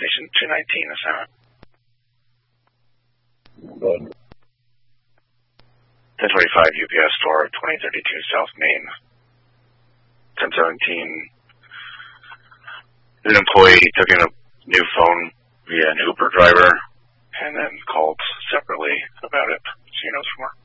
destination 219 assignment. Good. 1025 UPS store, 2032 South Main. 1017. An employee took in a new phone via an Uber driver and then called separately about it. So he knows more.